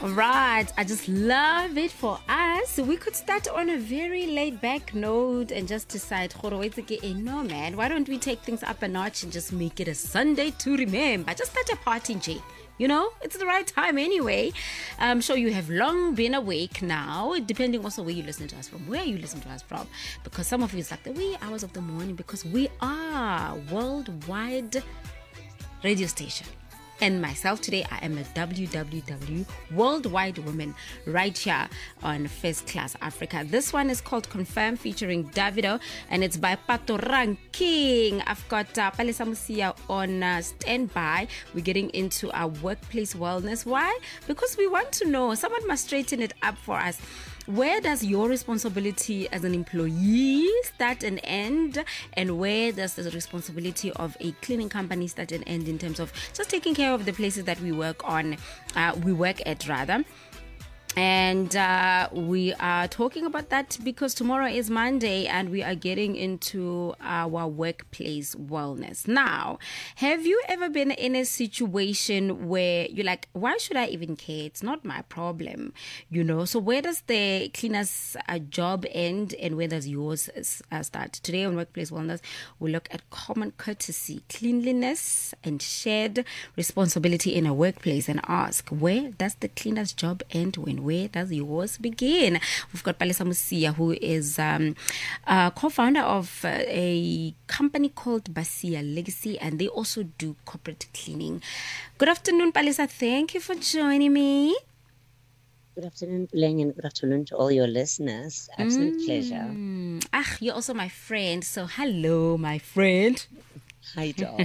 Right, I just love it for us. We could start on a very laid back note and just decide, no man, why don't we take things up a notch and just make it a Sunday to remember? Just start a party, Jay. You know, it's the right time anyway. I'm sure you have long been awake now, depending also where you listen to us from, because some of you it's like the wee hours of the morning, because we are worldwide radio station. And myself today, I am a WWW worldwide woman right here on First Class Africa. This one is called Confirm featuring Davido, and it's by Pato Ranking. I've got Palesa Musia on standby. We're getting into our workplace wellness. Why? Because we want to know, someone must straighten it up for us. Where does your responsibility as an employee start and end? And where does the responsibility of a cleaning company start and end in terms of just taking care of the places that we work at rather? And we are talking about that because tomorrow is Monday and we are getting into our workplace wellness. Now, have you ever been in a situation where you're like, why should I even care? It's not my problem, you know? So where does the cleaner's job end and where does yours start? Today on Workplace Wellness, we look at common courtesy, cleanliness, and shared responsibility in a workplace and ask, where does the cleaner's job end when where does yours begin? We've got Palesa Musia, who is co-founder of a company called Basia Legacy, and they also do corporate cleaning. Good afternoon, Palesa. Thank you for joining me. Good afternoon, Puleng, and good afternoon to all your listeners. Absolute pleasure. You're also my friend, so hello, my friend. Hi, doll.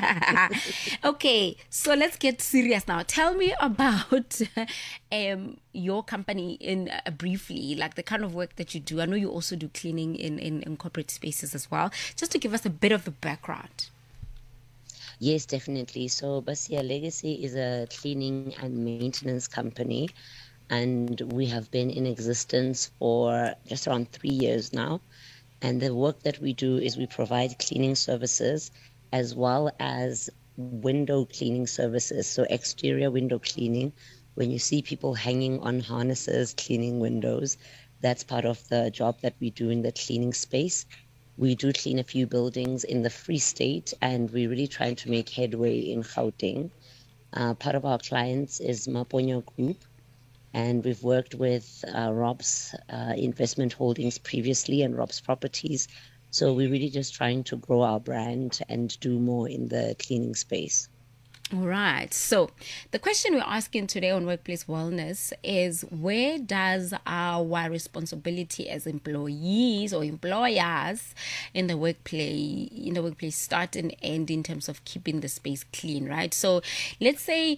Okay, so let's get serious now. Tell me about your company in briefly, like the kind of work that you do. I know you also do cleaning in corporate spaces as well. Just to give us a bit of a background. Yes, definitely. So Basia Legacy is a cleaning and maintenance company, and we have been in existence for just around 3 years now. And the work that we do is we provide cleaning services as well as window cleaning services. So exterior window cleaning, when you see people hanging on harnesses, cleaning windows, that's part of the job that we do in the cleaning space. We do clean a few buildings in the Free State, and we're really trying to make headway in Gauteng. Part of our clients is Maponya Group, and we've worked with Rob's Investment Holdings previously and Rob's Properties. So we're really just trying to grow our brand and do more in the cleaning space. All right. So the question we're asking today on Workplace Wellness is, where does our responsibility as employees or employers in the workplace start and end in terms of keeping the space clean, right? So let's say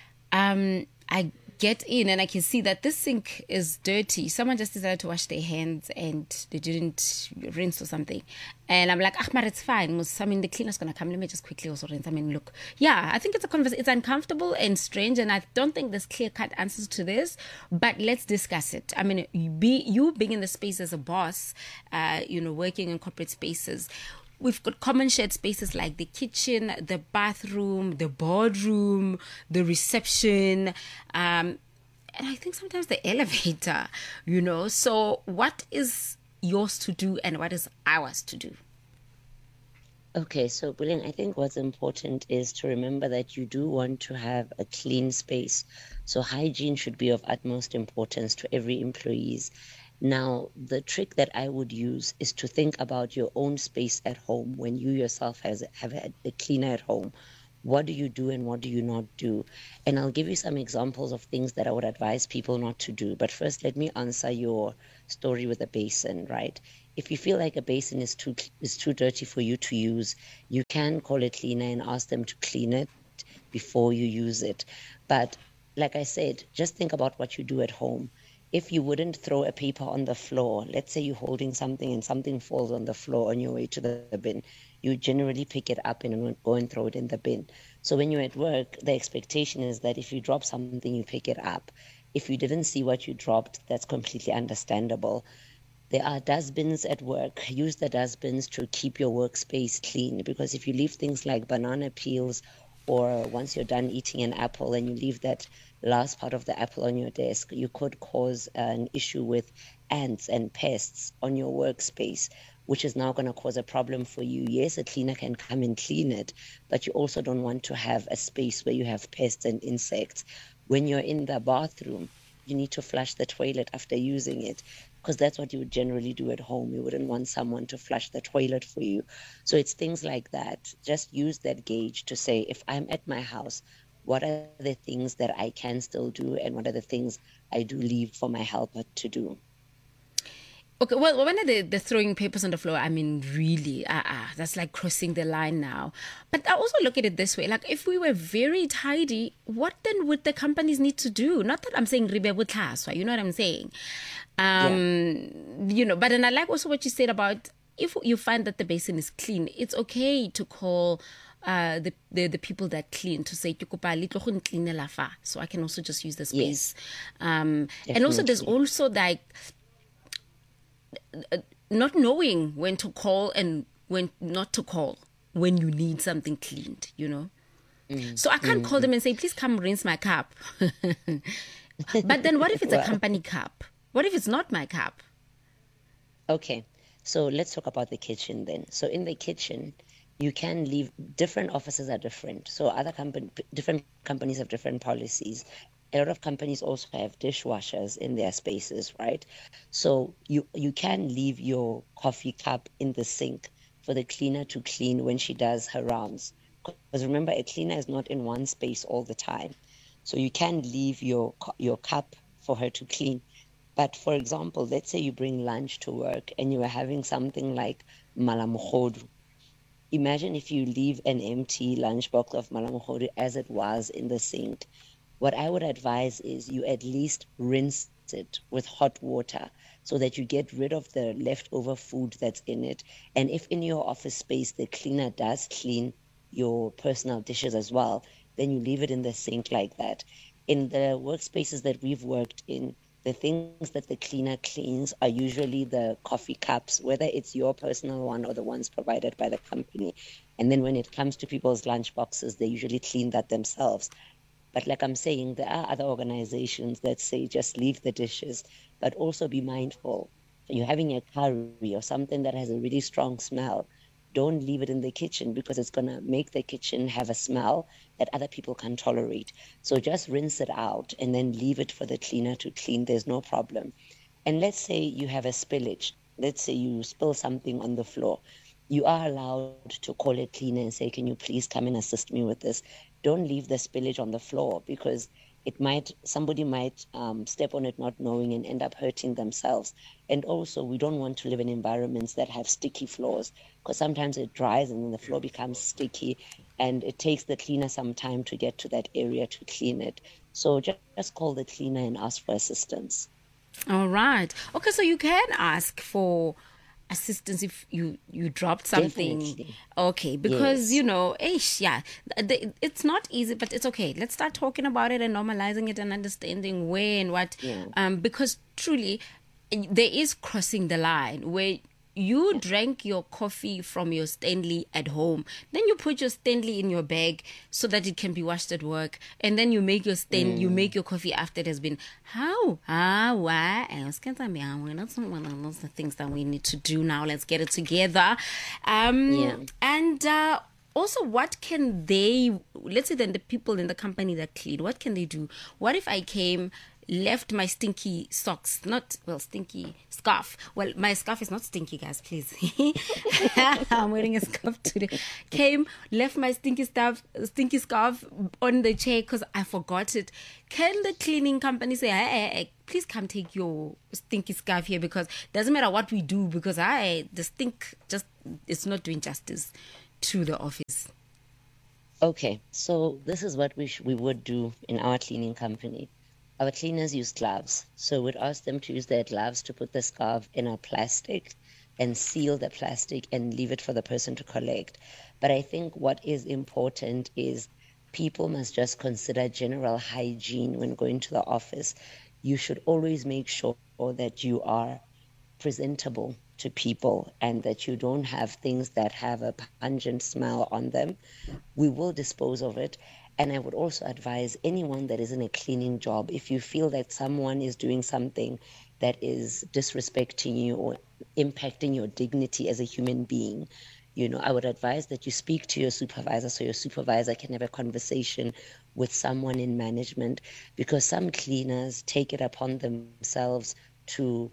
I get in and I can see that this sink is dirty. Someone just decided to wash their hands and they didn't rinse or something. And I'm like, Ahmad, it's fine. I mean, the cleaner's going to come. Let me just quickly also rinse. I mean, look. Yeah, I think it's uncomfortable and strange. And I don't think there's clear-cut answers to this. But let's discuss it. I mean, you being in the space as a boss, working in corporate spaces, we've got common shared spaces like the kitchen, the bathroom, the boardroom, the reception, and I think sometimes the elevator, So what is yours to do and what is ours to do? Okay, so Bulin, I think what's important is to remember that you do want to have a clean space. So hygiene should be of utmost importance to every employee. Now, the trick that I would use is to think about your own space at home. When you yourself have a cleaner at home, what do you do and what do you not do? And I'll give you some examples of things that I would advise people not to do. But first, let me answer your story with a basin, right? If you feel like a basin is too dirty for you to use, you can call a cleaner and ask them to clean it before you use it. But like I said, just think about what you do at home. If you wouldn't throw a paper on the floor, let's say you're holding something and something falls on the floor on your way to the bin, you generally pick it up and go and throw it in the bin. So when you're at work, the expectation is that if you drop something, you pick it up. If you didn't see what you dropped, that's completely understandable. There are dustbins at work. Use the dustbins to keep your workspace clean, because if you leave things like banana peels or once you're done eating an apple and you leave that last part of the apple on your desk, you could cause an issue with ants and pests on your workspace, which is now going to cause a problem for you. Yes, a cleaner can come and clean it, but you also don't want to have a space where you have pests and insects. When you're in the bathroom, you need to flush the toilet after using it, because that's what you would generally do at home. You wouldn't want someone to flush the toilet for you. So it's things like that. Just use that gauge to say, if I'm at my house, what are the things that I can still do, and what are the things I do leave for my helper to do? Okay, well, when they're throwing papers on the floor, I mean, really, that's like crossing the line now. But I also look at it this way, like if we were very tidy, what then would the companies need to do? Not that I'm saying ribe botlaswa, you know what I'm saying? You know, but then I like also what you said about if you find that the basin is clean, it's okay to call the people that clean to say, so I can also just use the space. And also there's also like, not knowing when to call and when not to call when you need something cleaned, you know. So I can't call them and say, please come rinse my cup. But then what if it's a company cup? What if it's not my cup? Okay, so let's talk about the kitchen then. So in the kitchen, you can leave, different offices are different. So different companies have different policies. A lot of companies also have dishwashers in their spaces, right? So you can leave your coffee cup in the sink for the cleaner to clean when she does her rounds. Because remember, a cleaner is not in one space all the time. So you can leave your cup for her to clean. But for example, let's say you bring lunch to work and you are having something like malamogodu. Imagine if you leave an empty lunchbox of malamogodu as it was in the sink. What I would advise is you at least rinse it with hot water so that you get rid of the leftover food that's in it. And if in your office space the cleaner does clean your personal dishes as well, then you leave it in the sink like that. In the workspaces that we've worked in, the things that the cleaner cleans are usually the coffee cups, whether it's your personal one or the ones provided by the company. And then when it comes to people's lunch boxes, they usually clean that themselves. But like I'm saying, there are other organizations that say just leave the dishes, but also be mindful. You're having a curry or something that has a really strong smell. Don't leave it in the kitchen because it's going to make the kitchen have a smell that other people can tolerate. So just rinse it out and then leave it for the cleaner to clean. There's no problem. And let's say you have a spillage. Let's say you spill something on the floor. You are allowed to call a cleaner and say, can you please come and assist me with this? Don't leave the spillage on the floor because somebody might step on it not knowing and end up hurting themselves. And also, we don't want to live in environments that have sticky floors because sometimes it dries and then the floor becomes sticky and it takes the cleaner some time to get to that area to clean it. So just call the cleaner and ask for assistance. All right. Okay, so you can ask for assistance if you dropped something. Definitely. Okay, because Yes. you know, it's not easy, but it's okay. Let's start talking about it and normalizing it and understanding where and what. Because truly, there is crossing the line where you drank your coffee from your Stanley at home, then you put your Stanley in your bag so that it can be washed at work, and then you make your you make your coffee after it has been why else can I be? That's one of those things that we need to do now. Let's get it together. And also, what can let's say then the people in the company that clean, what can they do? What if I left my stinky socks, stinky scarf. Well, my scarf is not stinky, guys, please. I'm wearing a scarf today. Left my stinky scarf on the chair because I forgot it. Can the cleaning company say, hey, please come take your stinky scarf here, because it doesn't matter what we do, because the stink it's not doing justice to the office. Okay, so this is what we would do in our cleaning company. Our cleaners use gloves. So we'd ask them to use their gloves to put the scarf in a plastic and seal the plastic and leave it for the person to collect. But I think what is important is people must just consider general hygiene when going to the office. You should always make sure that you are presentable to people and that you don't have things that have a pungent smell on them, we will dispose of it. And I would also advise anyone that is in a cleaning job, if you feel that someone is doing something that is disrespecting you or impacting your dignity as a human being, I would advise that you speak to your supervisor so your supervisor can have a conversation with someone in management, because some cleaners take it upon themselves to,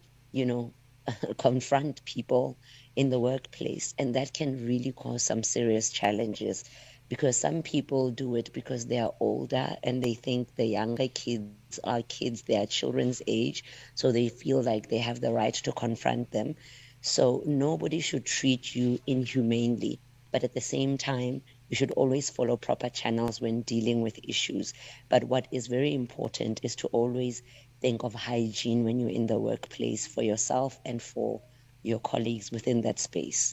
confront people in the workplace. And that can really cause some serious challenges, because some people do it because they are older and they think the younger kids are kids, they are children's age, so they feel like they have the right to confront them. So nobody should treat you inhumanely, but at the same time, you should always follow proper channels when dealing with issues. But what is very important is to always think of hygiene when you're in the workplace for yourself and for your colleagues within that space.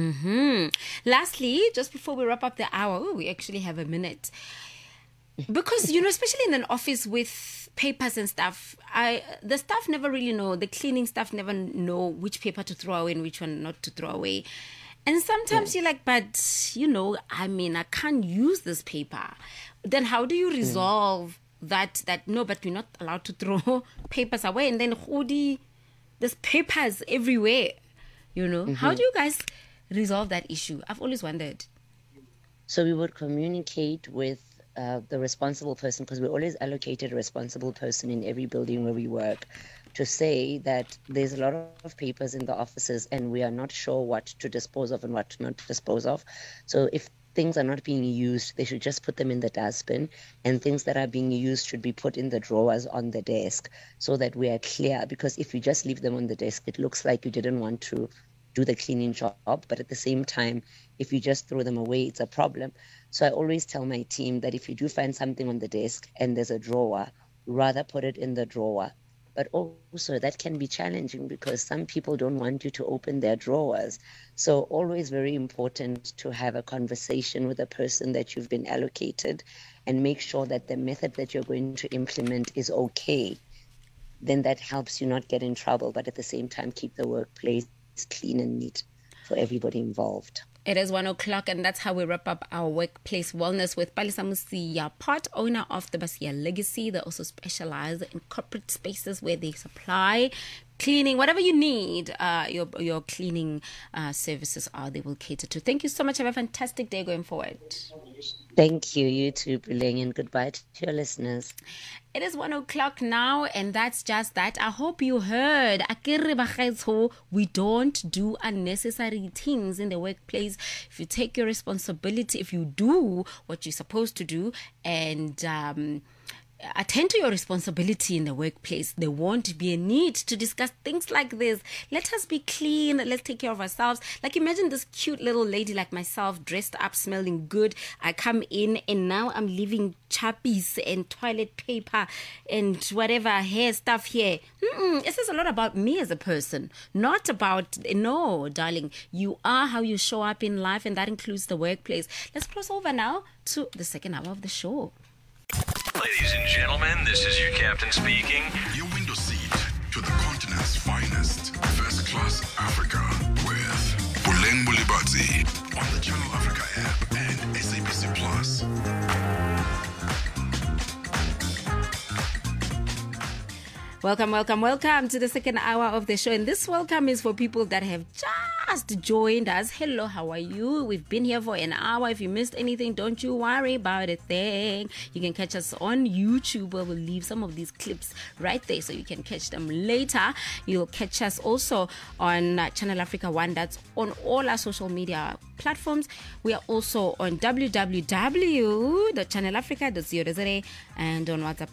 Lastly, just before we wrap up the hour, we actually have a minute. Because, especially in an office with papers and stuff, the staff never really know, the cleaning staff never know which paper to throw away and which one not to throw away. And sometimes you're like, but, I can't use this paper. Then how do you resolve that no, but we're not allowed to throw papers away? And then, there's papers everywhere, How do you guys resolve that issue? I've always wondered. So we would communicate with the responsible person, because we're always allocated a responsible person in every building where we work, to say that there's a lot of papers in the offices and we are not sure what to dispose of and what to not dispose of. So if things are not being used, they should just put them in the dustbin, and things that are being used should be put in the drawers on the desk, so that we are clear. Because if you just leave them on the desk, it looks like you didn't want to do the cleaning job, but at the same time, if you just throw them away, it's a problem. So I always tell my team that if you do find something on the desk and there's a drawer, rather put it in the drawer. But also that can be challenging because some people don't want you to open their drawers. So always very important to have a conversation with the person that you've been allocated and make sure that the method that you're going to implement is okay. Then that helps you not get in trouble, but at the same time keep the workplace clean and neat for everybody involved. It is 1:00, and that's how we wrap up our workplace wellness with Palesa Mosia, part owner of the Basia Legacy. They also specialize in corporate spaces where they supply cleaning, whatever you need, your cleaning services they will cater to. Thank you so much. Have a fantastic day going forward. Thank you. You too, Buleng, and goodbye to your listeners. It is 1:00 now, and that's just that. I hope you heard. We don't do unnecessary things in the workplace. If you take your responsibility, if you do what you're supposed to do, and attend to your responsibility in the workplace, there won't be a need to discuss things like this. Let us be clean. Let's take care of ourselves. Like, imagine this cute little lady like myself, dressed up, smelling good. I come in and now I'm leaving chappies and toilet paper and whatever hair stuff here. It says a lot about me as a person, not about, no, darling. You are how you show up in life, and that includes the workplace. Let's cross over now to the second hour of the show. Ladies and gentlemen, this is your captain speaking. Your window seat to the continent's finest. First Class Africa with Buleng Bulibadzi on the Channel Africa app and SABC Plus. Welcome to the second hour of the show. And this welcome is for people that have just joined us. Hello, how are you? We've been here for an hour. If you missed anything, don't you worry about a thing. You can catch us on YouTube, where we'll leave some of these clips right there so you can catch them later. You'll catch us also on Channel Africa 1. That's on all our social media platforms. We are also on www.channelafrica.co.za and on WhatsApp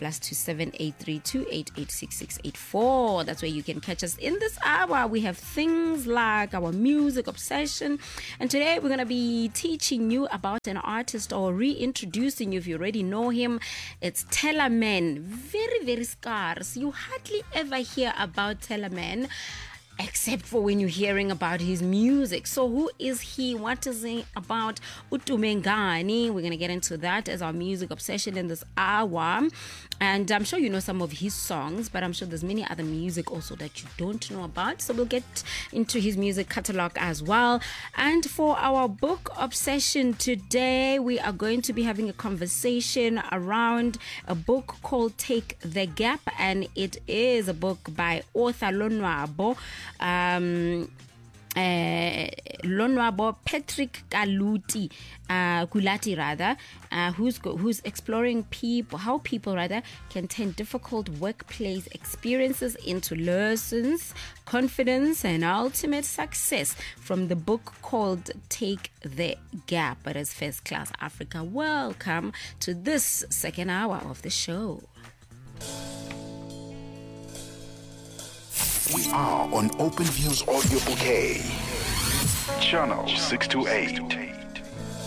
+27832886684. That's where you can catch us in this hour. We have things like our music obsession, and today we're going to be teaching you about an artist, or reintroducing you if you already know him. It's Tellaman. Very, very scarce. You hardly ever hear about Tellaman, except for when you're hearing about his music. So who is he? What is he about? Utumengani. We're going to get into that as our music obsession in this hour. And I'm sure you know some of his songs, but I'm sure there's many other music also that you don't know about. So we'll get into his music catalog as well. And for our book obsession today, we are going to be having a conversation around a book called Take the Gap. And it is a book by author Lonwabo. Lonwabo Patrick Kulati rather, who's exploring how people can turn difficult workplace experiences into lessons, confidence, and ultimate success, from the book called Take the Gap. But as First Class Africa, welcome to this second hour of the show. We are on Open Views Audio Bouquet, Channel 628.